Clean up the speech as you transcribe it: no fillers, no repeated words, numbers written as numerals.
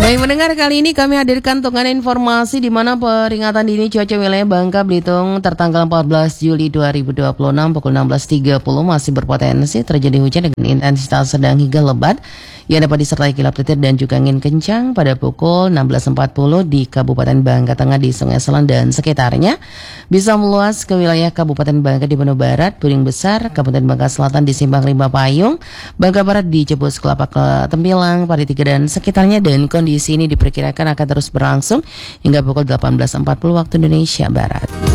Baik mendengar, kali ini kami hadirkan tunggal informasi di mana peringatan dini cuaca wilayah Bangka Belitung tertanggal 14 Juli 2026 pukul 16.30 masih berpotensi terjadi hujan dengan intensitas sedang hingga lebat yang dapat disertai kilap petir dan juga angin kencang pada pukul 16.40 di Kabupaten Bangka Tengah di Sungai Selan dan sekitarnya, bisa meluas ke wilayah Kabupaten Bangka di Benoa Barat, Puring Besar, Kabupaten Bangka Selatan di Simpang 5 Payung, Bangka Barat di Cebus Kelapa Tempilang, Pari 3 dan sekitarnya, dan kondisi ini diperkirakan akan terus berlangsung hingga pukul 18.40 waktu Indonesia Barat.